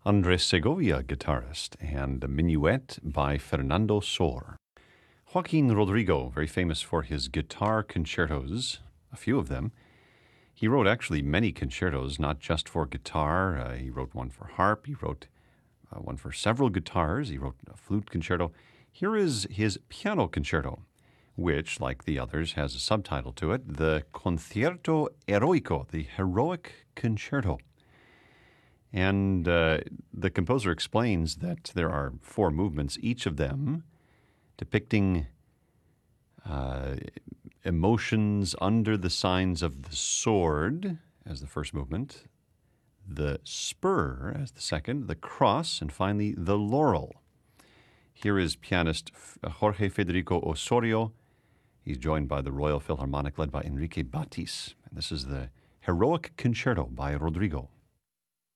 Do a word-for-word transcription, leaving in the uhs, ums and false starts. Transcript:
Andres Segovia guitarist, and a Minuet by Fernando Sor. Joaquin Rodrigo, very famous for his guitar concertos, a few of them. He wrote actually many concertos, not just for guitar. Uh, he wrote one for harp. He wrote uh, one for several guitars. He wrote a flute concerto. Here is his piano concerto, which, like the others, has a subtitle to it, the Concierto Eroico, the Heroic Concerto. And uh, the composer explains that there are four movements, each of them depicting uh, emotions under the signs of the sword as the first movement, the spur as the second, the cross, and finally the laurel. Here is pianist Jorge Federico Osorio. He's joined by the Royal Philharmonic led by Enrique Batis. And this is the Heroic Concerto by Rodrigo.